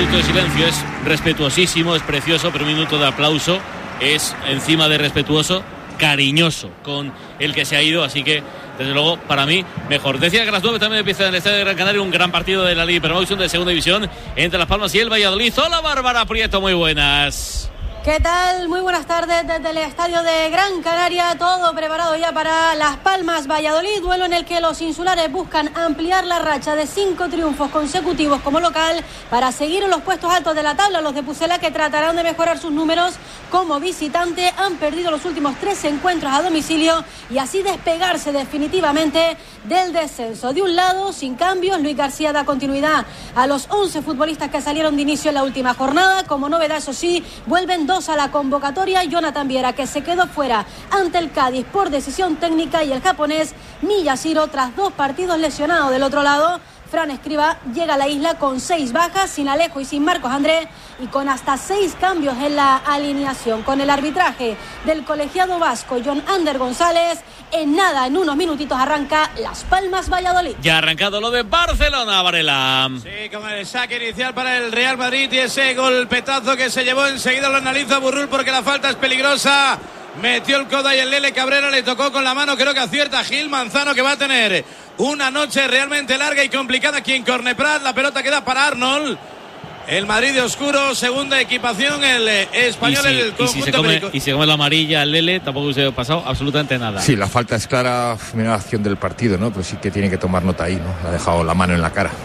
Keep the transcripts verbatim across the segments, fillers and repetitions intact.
minuto de silencio es respetuosísimo, es precioso, pero un minuto de aplauso es, encima de respetuoso, cariñoso con el que se ha ido, así que desde luego para mí mejor. Decía que a las nueve también empieza en el Estadio de Gran Canaria un gran partido de la Liga Promotion de segunda división entre Las Palmas y el Valladolid. Hola Bárbara Prieto, muy buenas. ¿Qué tal? Muy buenas tardes desde el Estadio de Gran Canaria, todo preparado ya para Las Palmas Valladolid, duelo en el que los insulares buscan ampliar la racha de cinco triunfos consecutivos como local para seguir en los puestos altos de la tabla. Los de Pucela, que tratarán de mejorar sus números como visitante, han perdido los últimos tres encuentros a domicilio y así despegarse definitivamente del descenso. De un lado, sin cambios, Luis García da continuidad a los once futbolistas que salieron de inicio en la última jornada. Como novedad, eso sí, vuelven dos a la convocatoria: Jonathan Viera, que se quedó fuera ante el Cádiz por decisión técnica, y el japonés Miyashiro tras dos partidos lesionado. Del otro lado, Fran Escribá llega a la isla con seis bajas, sin Alejo y sin Marcos André, y con hasta seis cambios en la alineación. Con el arbitraje del colegiado vasco John Ander González, en nada, en unos minutitos arranca Las Palmas Valladolid. Ya ha arrancado lo de Barcelona, Varela. Sí, con el saque inicial para el Real Madrid y ese golpetazo que se llevó enseguida, lo analiza Burrul porque la falta es peligrosa. Metió el codo y el Lele Cabrera le tocó con la mano, creo que acierta Gil Manzano, que va a tener una noche realmente larga y complicada aquí en Corneprat. La pelota queda para Arnold. El Madrid de oscuro, segunda equipación, el eh, español, y si, el conjunto y si se come, perico. y si se come la amarilla al Lele, tampoco se ha pasado absolutamente nada. Sí, la falta es clara, primera acción del partido, ¿no? Pero sí que tiene que tomar nota ahí, ¿no? Ha dejado la mano en la cara.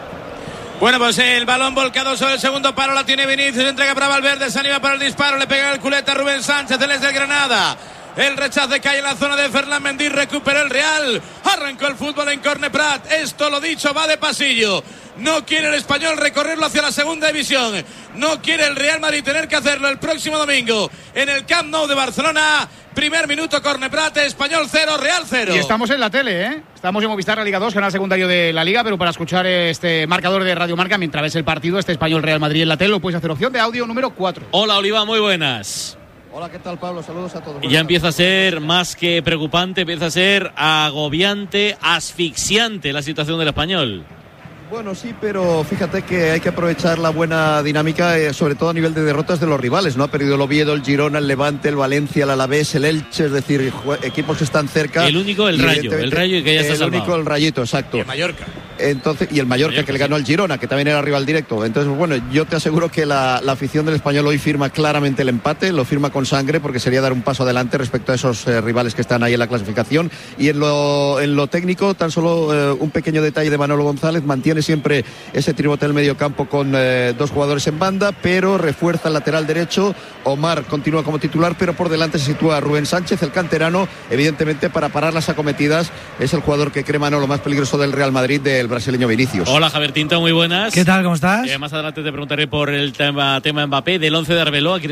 Bueno, pues el balón volcado sobre el segundo palo, la tiene Vinicius, entrega para Valverde, se anima para el disparo, le pega el culete a Rubén Sánchez, él es del Granada. El rechace cae en la zona de Ferland Mendy, recuperó el Real, arrancó el fútbol en Corneprat. Esto, lo dicho, va de pasillo. No quiere el Español recorrerlo hacia la segunda división, no quiere el Real Madrid tener que hacerlo el próximo domingo en el Camp Nou de Barcelona. Primer minuto, Corneprat, Español cero, Real cero. Y estamos en la tele, ¿eh? Estamos en Movistar, la Liga dos, canal secundario de la Liga, pero para escuchar este marcador de Radio Marca mientras ves el partido, este Español Real Madrid en la tele, lo puedes hacer opción de audio número cuatro. Hola Oliva, muy buenas. Hola, ¿qué tal, Pablo? Saludos a todos. Y ya empieza a ser más que preocupante, empieza a ser agobiante, asfixiante la situación del Español. Bueno, sí, pero fíjate que hay que aprovechar la buena dinámica, eh, sobre todo a nivel de derrotas de los rivales, ¿no? Ha perdido el Oviedo, el Girona, el Levante, el Valencia, el Alavés, el Elche, es decir, equipos que están cerca. El único, el Rayo, el Rayo y que ya está salvado. El único, el Rayito, exacto. Y el Mallorca. Entonces, y el Mallorca, Mallorca que le ganó al Girona, que también era rival directo. Entonces, bueno, yo te aseguro que la, la afición del Español hoy firma claramente el empate, lo firma con sangre, porque sería dar un paso adelante respecto a esos eh, rivales que están ahí en la clasificación. Y en lo, en lo técnico, tan solo eh, un pequeño detalle de Manolo González: mantiene siempre ese tribote del medio campo con eh, dos jugadores en banda, pero refuerza el lateral derecho. Omar continúa como titular, pero por delante se sitúa Rubén Sánchez, el canterano, evidentemente para parar las acometidas. Es el jugador que cree Manolo más peligroso del Real Madrid, del brasileño Vinicius. Hola Javier Tinto, muy buenas. ¿Qué tal? ¿Cómo estás? Eh, más adelante te preguntaré por el tema, tema Mbappé, del once de Arbeloa.